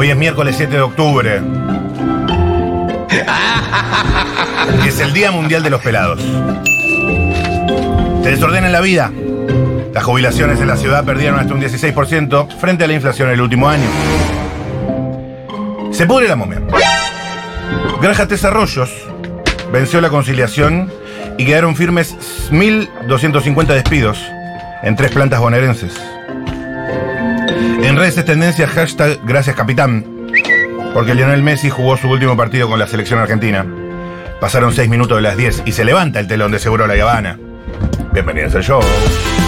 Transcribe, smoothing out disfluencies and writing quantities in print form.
Hoy es miércoles 7 de octubre. Y es el Día Mundial de los Pelados. Se desordena en la vida. Las jubilaciones en la ciudad perdieron hasta un 16% frente a la inflación el último año. Se pudre la momia. Granja Tres Arroyos venció la conciliación y quedaron firmes 1.250 despidos en 3 plantas bonaerenses. En redes es tendencia hashtag Gracias Capitán, porque Lionel Messi jugó su último partido con la selección argentina. Pasaron 6 minutos de las 10 y se levanta el telón de Seguro La Habana. Bienvenidos al show.